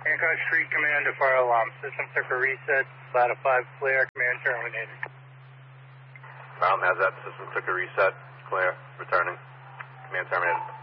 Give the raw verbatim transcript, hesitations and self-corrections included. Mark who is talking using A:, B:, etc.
A: Hancock Street Command to fire alarm. System took a reset. Ladder five clear. Command terminated.
B: Problem has that. System took a reset. Clear. Returning. Command terminated.